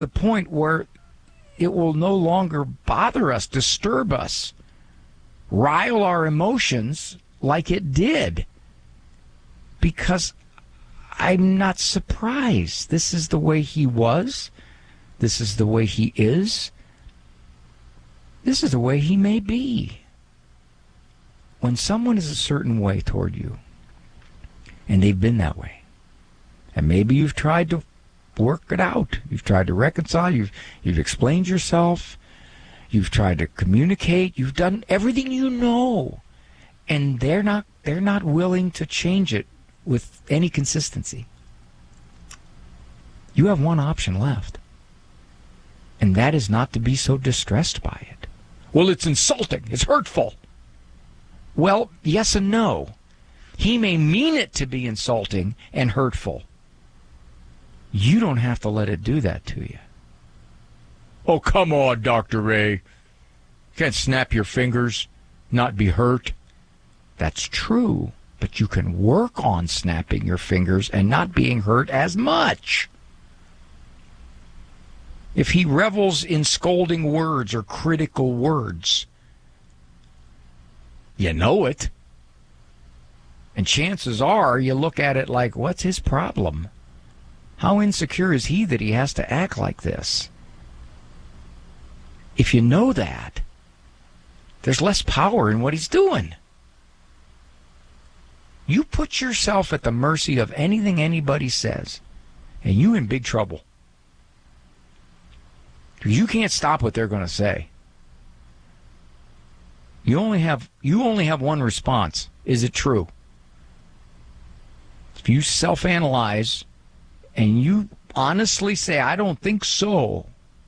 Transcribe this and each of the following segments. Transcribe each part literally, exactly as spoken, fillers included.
the point where it will no longer bother us, disturb us, rile our emotions like it did. Because I'm not surprised. This is the way he was. This is the way he is. This is the way he may be. When someone is a certain way toward you, and they've been that way, and maybe you've tried to work it out, you've tried to reconcile, you've, you've explained yourself, you've tried to communicate, you've done everything you know, and they're not, they're not willing to change it with any consistency. You have one option left, and that is not to be so distressed by it. Well, it's insulting. It's hurtful. Well, yes and no. He may mean it to be insulting and hurtful. You don't have to let it do that to you. Oh, come on, Doctor Ray. You can't snap your fingers, not be hurt. That's true, but you can work on snapping your fingers and not being hurt as much. If he revels in scolding words or critical words, you know it. And chances are you look at it like, what's his problem? How insecure is he that he has to act like this? If you know that, there's less power in what he's doing. You put yourself at the mercy of anything anybody says, and you're in big trouble. Because you can't stop what they're going to say. You only have you only have one response. Is it true? If you self-analyze and you honestly say, I don't think so,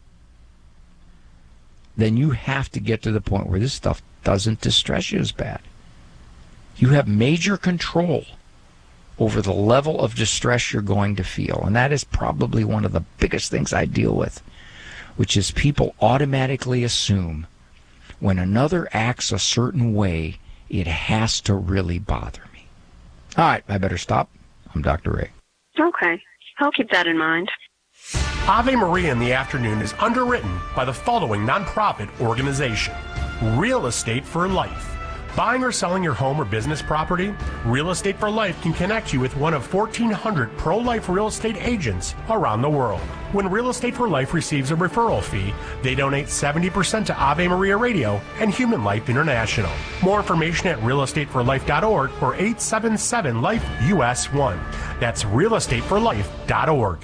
then you have to get to the point where this stuff doesn't distress you as bad. You have major control over the level of distress you're going to feel. And that is probably one of the biggest things I deal with, which is people automatically assume when another acts a certain way, it has to really bother me. All right, I better stop. I'm Doctor Ray. Okay, I'll keep that in mind. Ave Maria in the Afternoon is underwritten by the following nonprofit organization: Real Estate for Life. Buying or selling your home or business property? Real Estate for Life can connect you with one of fourteen hundred pro-life real estate agents around the world. When Real Estate for Life receives a referral fee, they donate seventy percent to Ave Maria Radio and Human Life International. More information at real estate for life dot org or eight seven seven life U S one. That's real estate for life dot org.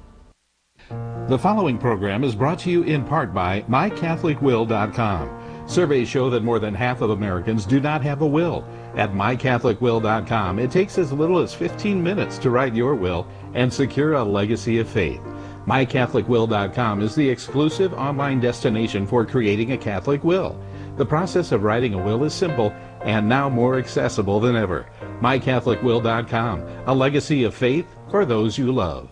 The following program is brought to you in part by my catholic will dot com. Surveys show that more than half of Americans do not have a will. At my catholic will dot com, it takes as little as fifteen minutes to write your will and secure a legacy of faith. my catholic will dot com is the exclusive online destination for creating a Catholic will. The process of writing a will is simple and now more accessible than ever. my catholic will dot com, a legacy of faith for those you love.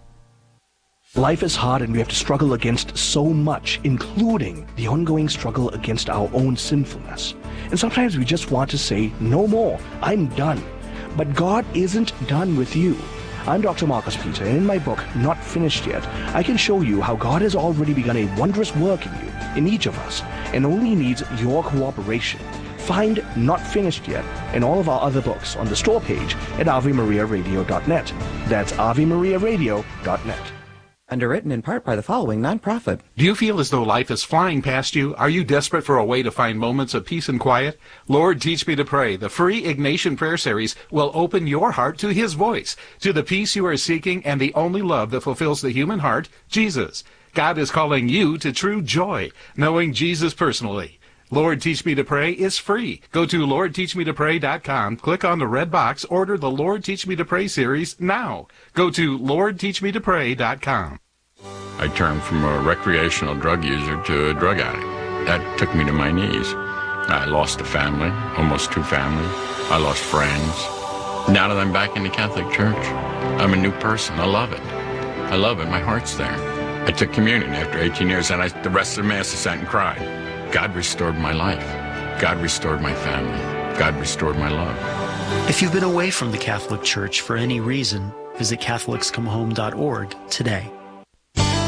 Life is hard and we have to struggle against so much, including the ongoing struggle against our own sinfulness. And sometimes we just want to say, no more, I'm done. But God isn't done with you. I'm Doctor Marcus Peter, and in my book, Not Finished Yet, I can show you how God has already begun a wondrous work in you, in each of us, and only needs your cooperation. Find Not Finished Yet and all of our other books on the store page at ave maria radio dot net. That's ave maria radio dot net. Underwritten in part by the following nonprofit. Do you feel as though life is flying past you? Are you desperate for a way to find moments of peace and quiet? Lord, Teach Me to Pray, the free Ignatian Prayer Series, will open your heart to His voice, to the peace you are seeking and the only love that fulfills the human heart, Jesus. God is calling you to true joy, knowing Jesus personally. Lord, Teach Me to Pray is free. Go to lord teach me to pray dot com, click on the red box, order the Lord Teach Me to Pray series now. Go to lord teach me to pray dot com. I turned from a recreational drug user to a drug addict. That took me to my knees. I lost a family, almost two families. I lost friends. Now that I'm back in the Catholic Church, I'm a new person. I love it. I love it. My heart's there. I took communion after eighteen years, and I, the rest of the Mass I sat and cried. God restored my life. God restored my family. God restored my love. If you've been away from the Catholic Church for any reason, visit catholics come home dot org today.